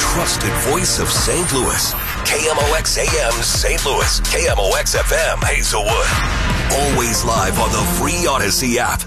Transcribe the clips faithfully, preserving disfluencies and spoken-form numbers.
trusted voice of Saint Louis. K M O X A M Saint Louis. K M O X F M Hazelwood. Always live on the free Odyssey app.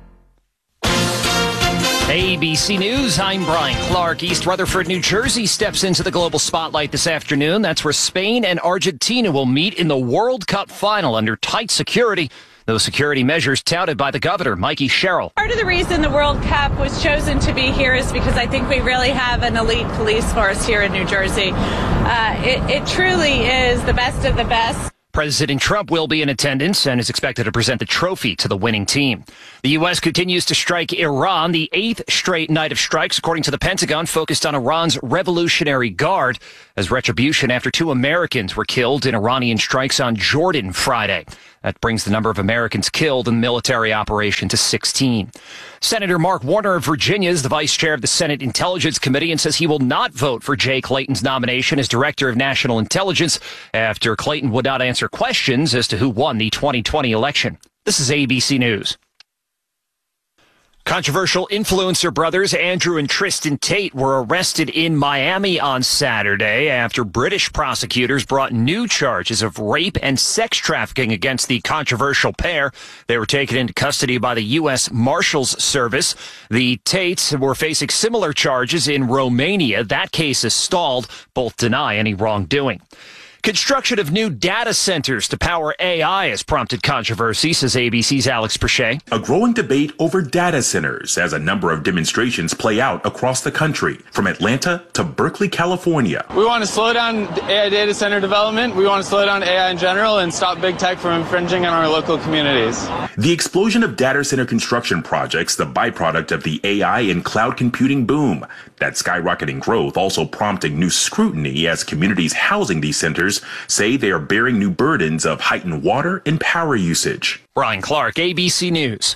A B C News, I'm Brian Clark. East Rutherford, New Jersey steps into the global spotlight this afternoon. That's where Spain and Argentina will meet in the World Cup final under tight security. Those security measures touted by the governor, Mikey Sherrill. Part of the reason the World Cup was chosen to be here is because I think we really have an elite police force here in New Jersey. Uh, it, it truly is the best of the best. President Trump will be in attendance and is expected to present the trophy to the winning team. The U S continues to strike Iran, the eighth straight night of strikes, according to the Pentagon, focused on Iran's Revolutionary Guard as retribution after two Americans were killed in Iranian strikes on Jordan Friday. That brings the number of Americans killed in the military operation to sixteen. Senator Mark Warner of Virginia is the vice chair of the Senate Intelligence Committee and says he will not vote for Jay Clayton's nomination as Director of National Intelligence after Clayton would not answer questions as to who won the twenty twenty election. This is A B C News. Controversial influencer brothers Andrew and Tristan Tate were arrested in Miami on Saturday after British prosecutors brought new charges of rape and sex trafficking against the controversial pair. They were taken into custody by the U S Marshals Service. The Tates were facing similar charges in Romania. That case is stalled. Both deny any wrongdoing. Construction of new data centers to power A I has prompted controversy, says A B C's Alex Perche. A growing debate over data centers as a number of demonstrations play out across the country, from Atlanta to Berkeley, California. We want to slow down A I data center development. We want to slow down A I in general and stop big tech from infringing on our local communities. The explosion of data center construction projects, the byproduct of the A I and cloud computing boom. That skyrocketing growth also prompting new scrutiny as communities housing these centers say they are bearing new burdens of heightened water and power usage. Brian Clark, A B C News.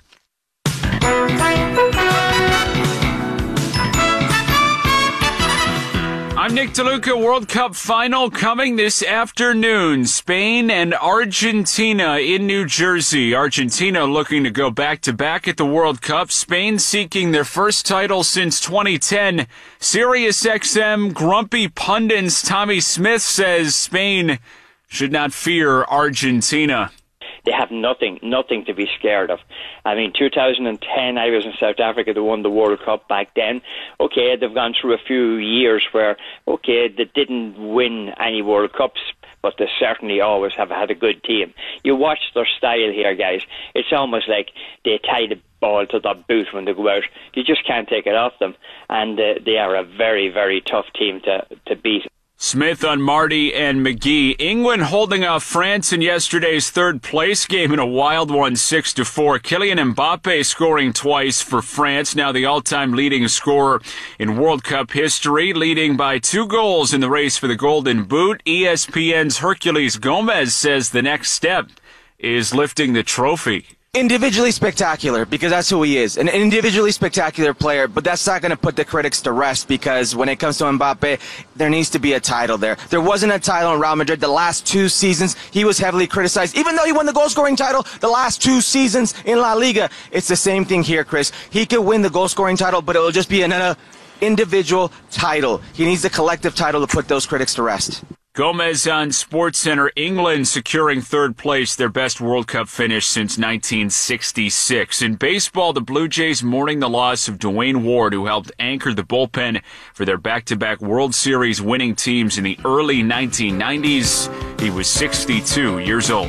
I'm Nick DeLuca. World Cup final coming this afternoon. Spain and Argentina in New Jersey. Argentina looking to go back-to-back at the World Cup. Spain seeking their first title since twenty ten. Sirius X M grumpy pundits Tommy Smith says Spain should not fear Argentina. They have nothing, nothing to be scared of. I mean, two thousand ten, I was in South Africa. They won the World Cup back then. Okay, they've gone through a few years where, okay, they didn't win any World Cups, but they certainly always have had a good team. You watch their style here, guys. It's almost like they tie the ball to their boot when they go out. You just can't take it off them. And uh, they are a very, very tough team to, to beat. Smith on Marty and McGee. England holding off France in yesterday's third place game in a wild one, six to four. Kylian Mbappe scoring twice for France, now the all-time leading scorer in World Cup history, leading by two goals in the race for the Golden Boot. E S P N's Herculez Gomez says the next step is lifting the trophy. Individually spectacular, because that's who he is, an individually spectacular player, but that's not going to put the critics to rest, because when it comes to Mbappe, there needs to be a title there. There wasn't a title in Real Madrid the last two seasons. He was heavily criticized, even though he won the goal-scoring title the last two seasons in La Liga. It's the same thing here, Chris. He could win the goal-scoring title, but it will just be another individual title. He needs a collective title to put those critics to rest. Gomez on SportsCenter. England securing third place, their best World Cup finish since nineteen sixty-six. In baseball, the Blue Jays mourning the loss of Dwayne Ward, who helped anchor the bullpen for their back-to-back World Series winning teams in the early nineteen nineties. He was sixty-two years old.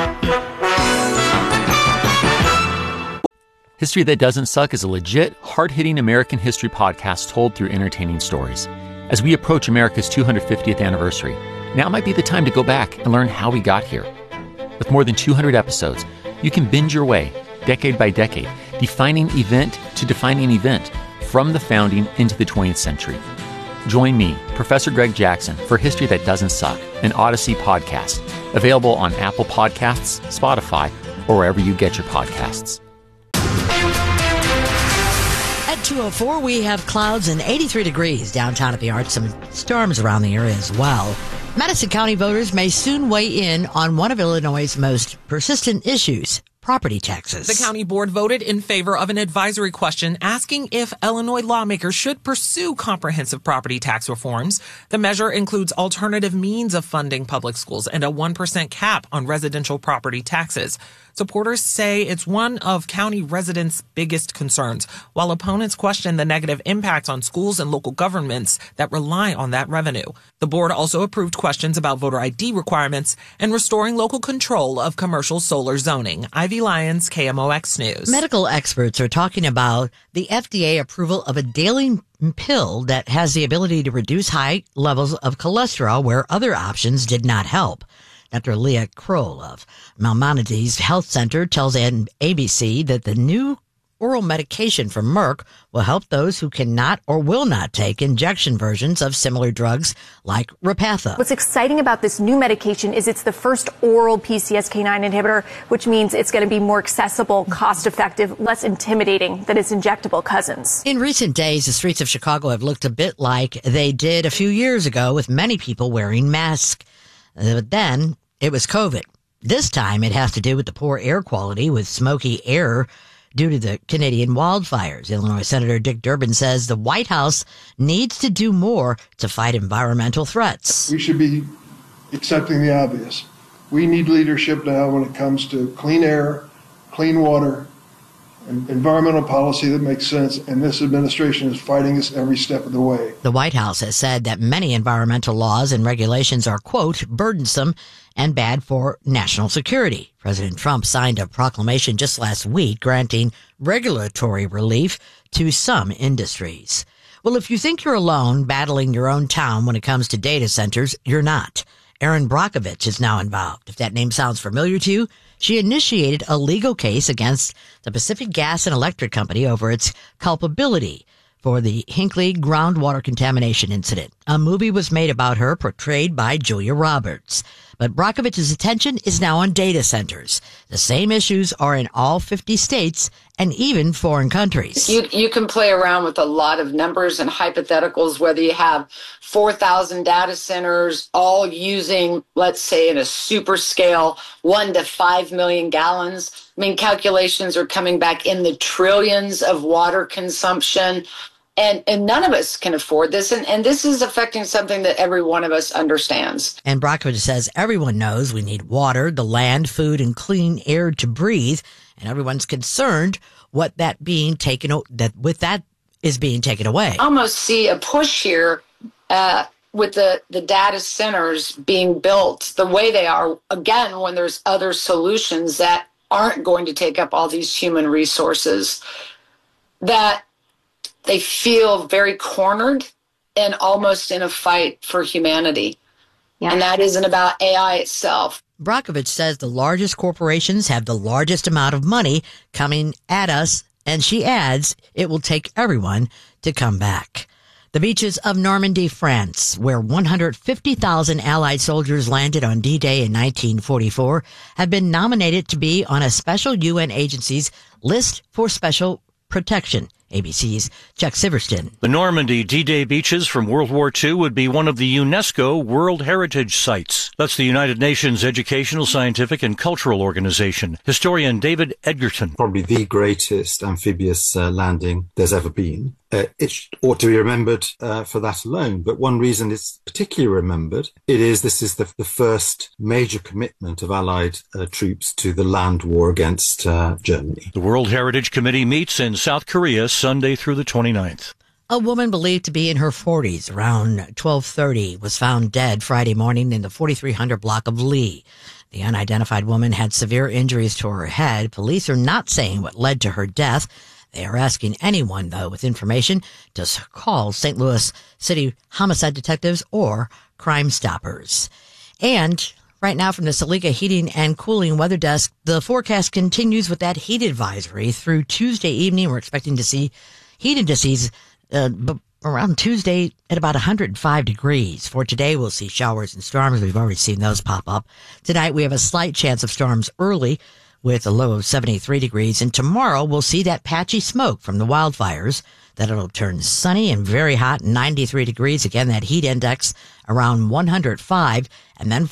History That Doesn't Suck is a legit, hard-hitting American history podcast told through entertaining stories. As we approach America's two hundred fiftieth anniversary, now might be the time to go back and learn how we got here. With more than two hundred episodes, you can binge your way, decade by decade, defining event to defining event, from the founding into the twentieth century. Join me, Professor Greg Jackson, for History That Doesn't Suck, an Odyssey podcast, available on Apple Podcasts, Spotify, or wherever you get your podcasts. At two oh four, we have clouds and eighty-three degrees downtown at the Arch. Some storms around the area as well. Madison County voters may soon weigh in on one of Illinois' most persistent issues, property taxes. The county board voted in favor of an advisory question asking if Illinois lawmakers should pursue comprehensive property tax reforms. The measure includes alternative means of funding public schools and a one percent cap on residential property taxes. Supporters say it's one of county residents' biggest concerns, while opponents question the negative impacts on schools and local governments that rely on that revenue. The board also approved questions about voter I D requirements and restoring local control of commercial solar zoning. Ivy Lyons, K M O X News. Medical experts are talking about the F D A approval of a daily pill that has the ability to reduce high levels of cholesterol where other options did not help. Doctor Leah Kroll of Maimonides Health Center tells A B C that the new oral medication from Merck will help those who cannot or will not take injection versions of similar drugs like Repatha. What's exciting about this new medication is it's the first oral P C S K nine inhibitor, which means it's going to be more accessible, cost-effective, less intimidating than its injectable cousins. In recent days, the streets of Chicago have looked a bit like they did a few years ago, with many people wearing masks. But then it was COVID. This time it has to do with the poor air quality, with smoky air due to the Canadian wildfires. Illinois Senator Dick Durbin says the White House needs to do more to fight environmental threats. We should be accepting the obvious. We need leadership now when it comes to clean air, clean water, and environmental policy that makes sense, and this administration is fighting us every step of the way. The White House has said that many environmental laws and regulations are, quote, burdensome and bad for national security. President Trump signed a proclamation just last week granting regulatory relief to some industries. Well, if you think you're alone battling your own town when it comes to data centers, you're not. Erin Brockovich is now involved. If that name sounds familiar to you, she initiated a legal case against the Pacific Gas and Electric Company over its culpability for the Hinkley groundwater contamination incident. A movie was made about her, portrayed by Julia Roberts. But Brockovich's attention is now on data centers. The same issues are in all fifty states and even foreign countries. You, you can play around with a lot of numbers and hypotheticals, whether you have four thousand data centers all using, let's say, in a super scale, one to five million gallons. I mean, calculations are coming back in the trillions of water consumption. And and none of us can afford this. And, and this is affecting something that every one of us understands. And Brockovich says everyone knows we need water, the land, food, and clean air to breathe. And everyone's concerned what that being taken, that with that is being taken away. I almost see a push here uh, with the, the data centers being built the way they are, again, when there's other solutions that aren't going to take up all these human resources, that they feel very cornered and almost in a fight for humanity. Yeah. And that isn't about A I itself. Brockovich says the largest corporations have the largest amount of money coming at us, and she adds it will take everyone to come back. The beaches of Normandy, France, where one hundred fifty thousand Allied soldiers landed on D-Day in nineteen forty-four, have been nominated to be on a special U N agency's list for special protection. A B C's Chuck Siverston. The Normandy D-Day beaches from World War Two would be one of the UNESCO World Heritage Sites. That's the United Nations Educational, Scientific, and Cultural Organization. Historian David Edgerton. Probably the greatest amphibious uh, landing there's ever been. Uh, it ought to be remembered uh, for that alone. But one reason it's particularly remembered, it is this is the, the first major commitment of Allied uh, troops to the land war against uh, Germany. The World Heritage Committee meets in South Korea Sunday through the twenty-ninth. A woman believed to be in her forties around twelve thirty was found dead Friday morning in the forty-three hundred block of Lee. The unidentified woman had severe injuries to her head. Police are not saying what led to her death. They are asking anyone, though, with information to call Saint Louis City homicide detectives or Crime Stoppers. And right now from the Salika Heating and Cooling Weather Desk, the forecast continues with that heat advisory through Tuesday evening. We're expecting to see heat indices uh, b- around Tuesday at about one hundred five degrees. For today, we'll see showers and storms. We've already seen those pop up. Tonight, we have a slight chance of storms early, with a low of seventy-three degrees. And tomorrow we'll see that patchy smoke from the wildfires. That it'll turn sunny and very hot, ninety-three degrees. Again, that heat index around one hundred five. And then for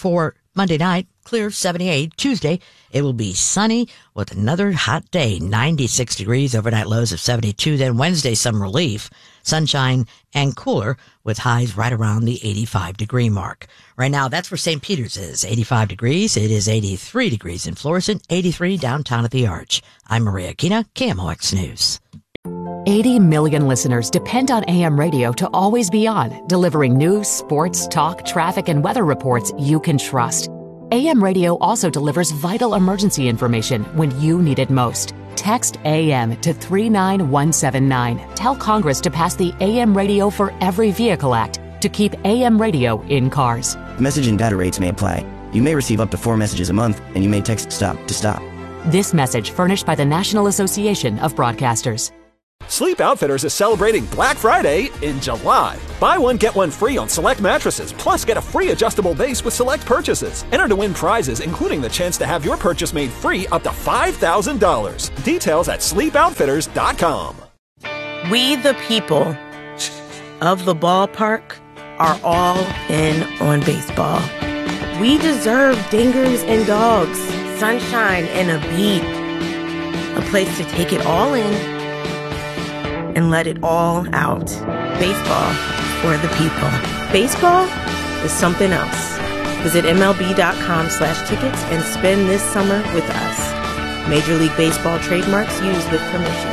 Monday night, clear seventy-eight. Tuesday, it will be sunny with another hot day, ninety-six degrees, overnight lows of seventy-two. Then Wednesday, some relief, sunshine and cooler with highs right around the eighty-five degree mark. Right now, that's where Saint Peter's is, eighty-five degrees. It is eighty-three degrees in Florissant, eighty-three downtown at the Arch. I'm Maria Aquina, K M O X News. eighty million listeners depend on A M radio to always be on, delivering news, sports, talk, traffic, and weather reports you can trust. A M radio also delivers vital emergency information when you need it most. Text A M to three nine one seven nine. Tell Congress to pass the A M Radio for Every Vehicle Act to keep A M radio in cars. Message and data rates may apply. You may receive up to four messages a month, and you may text STOP to stop. This message furnished by the National Association of Broadcasters. Sleep Outfitters is celebrating Black Friday in July. Buy one, get one free on select mattresses, plus get a free adjustable base with select purchases. Enter to win prizes, including the chance to have your purchase made free up to five thousand dollars. Details at sleep outfitters dot com. We the people of the ballpark are all in on baseball. We deserve dingers and dogs, sunshine and a beat. A place to take it all in and let it all out. Baseball for the people. Baseball is something else. Visit M L B dot com slash tickets and spend this summer with us. Major League Baseball trademarks used with permission.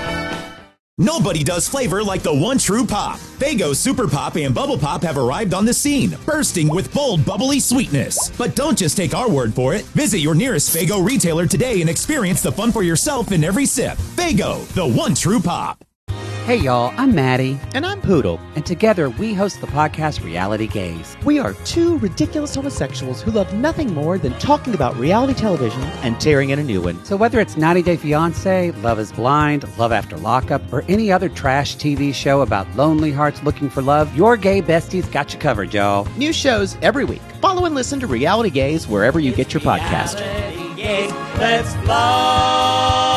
Nobody does flavor like the one true pop. Faygo Super Pop and Bubble Pop have arrived on the scene, bursting with bold, bubbly sweetness. But don't just take our word for it. Visit your nearest Faygo retailer today and experience the fun for yourself in every sip. Faygo, the one true pop. Hey y'all, I'm Maddie. And I'm Poodle. And together we host the podcast Reality Gaze. We are two ridiculous homosexuals who love nothing more than talking about reality television and tearing in a new one. So whether it's ninety day fiancé, Love is Blind, Love After Lockup, or any other trash T V show about lonely hearts looking for love, your gay besties got you covered, y'all. New shows every week. Follow and listen to Reality Gaze wherever you get your podcast. Reality Gaze, let's love.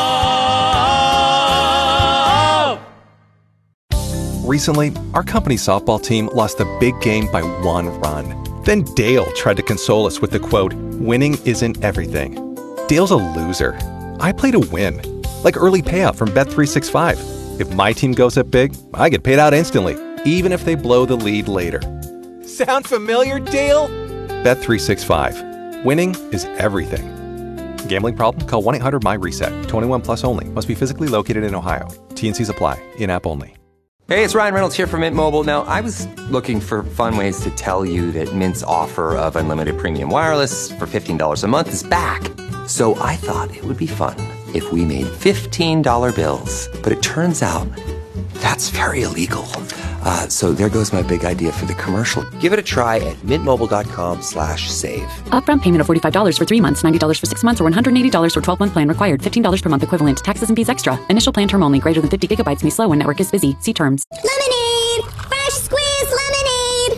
Recently, our company softball team lost a big game by one run. Then Dale tried to console us with the quote, "Winning isn't everything." Dale's a loser. I play to win. Like early payout from Bet three sixty-five. If my team goes up big, I get paid out instantly, even if they blow the lead later. Sound familiar, Dale? Bet three sixty-five. Winning is everything. Gambling problem? Call one eight hundred M Y reset. twenty-one plus only. Must be physically located in Ohio. T N Cs apply. In-app only. Hey, it's Ryan Reynolds here from Mint Mobile. Now, I was looking for fun ways to tell you that Mint's offer of unlimited premium wireless for fifteen dollars a month is back. So I thought it would be fun if we made fifteen dollar bills. But it turns out that's very illegal. Uh, so there goes my big idea for the commercial. Give it a try at mintmobile.com slash save. Upfront payment of forty-five dollars for three months, ninety dollars for six months, or one hundred eighty dollars for twelve month plan required. fifteen dollars per month equivalent. Taxes and fees extra. Initial plan term only. Greater than fifty gigabytes may slow when network is busy. See terms. Lemonade! Fresh squeezed lemonade!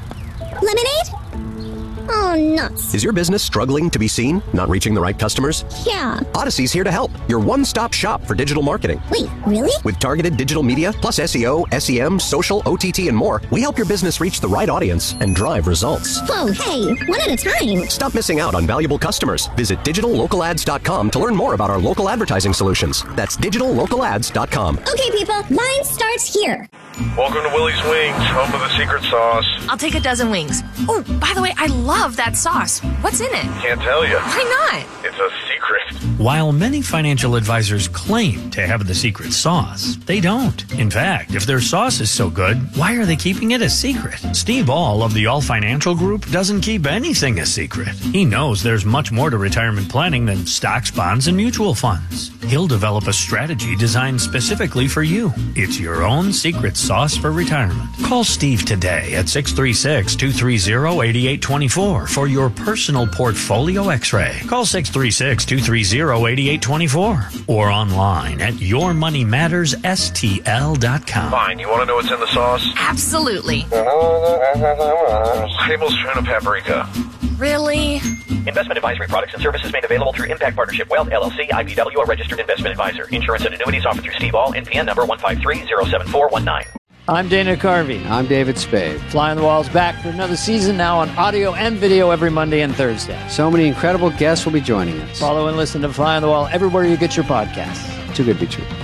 Lemonade? Oh, nuts. Is your business struggling to be seen? Not reaching the right customers? Yeah. Odyssey's here to help. Your one-stop shop for digital marketing. Wait, really? With targeted digital media, plus S E O, S E M, social, O T T, and more, we help your business reach the right audience and drive results. Whoa, hey, one at a time. Stop missing out on valuable customers. Visit digital local ads dot com to learn more about our local advertising solutions. That's digital local ads dot com. Okay, people, mine starts here. Welcome to Willie's Wings, home of the secret sauce. I'll take a dozen wings. Oh, by the way, I love that sauce. What's in it? Can't tell you. Why not? It's a secret. While many financial advisors claim to have the secret sauce, they don't. In fact, if their sauce is so good, why are they keeping it a secret? Steve All of the All Financial Group doesn't keep anything a secret. He knows there's much more to retirement planning than stocks, bonds, and mutual funds. He'll develop a strategy designed specifically for you. It's your own secret sauce for retirement. Call Steve today at six three six, two three zero, eight eight two four for your personal portfolio x-ray. Call six three six, two three zero, eight eight two four or online at your money matters S T L dot com. Fine, you want to know what's in the sauce? Absolutely. Tablespoon of paprika. Really? Investment advisory products and services made available through Impact Partnership Wealth, L L C, I P W, a registered investment advisor. Insurance and annuities offered through Steve All, N P N number one five three zero seven four one nine. I'm Dana Carvey. I'm David Spade. Fly on the Wall's back for another season, now on audio and video every Monday and Thursday. So many incredible guests will be joining us. Follow and listen to Fly on the Wall everywhere you get your podcasts. Too good to be true.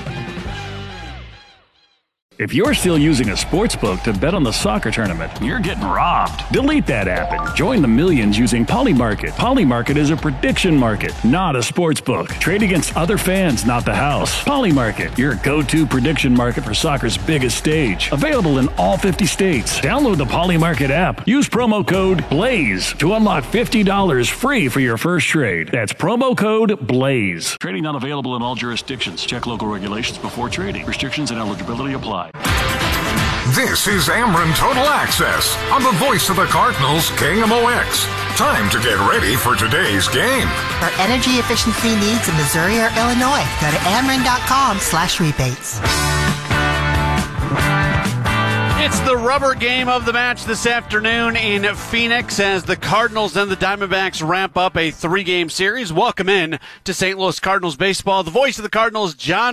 If you're still using a sports book to bet on the soccer tournament, you're getting robbed. Delete that app and join the millions using Polymarket. Polymarket is a prediction market, not a sports book. Trade against other fans, not the house. Polymarket, your go-to prediction market for soccer's biggest stage. Available in all fifty states. Download the Polymarket app. Use promo code BLAZE to unlock fifty dollars free for your first trade. That's promo code BLAZE. Trading not available in all jurisdictions. Check local regulations before trading. Restrictions and eligibility apply. This is Ameren Total Access on the voice of the Cardinals, K M O X. Time to get ready for today's game. For energy efficiency needs in Missouri or Illinois, go to Ameren.com slash rebates. It's the rubber game of the match this afternoon in Phoenix as the Cardinals and the Diamondbacks ramp up a three-game series. Welcome in to Saint Louis Cardinals baseball. The voice of the Cardinals, John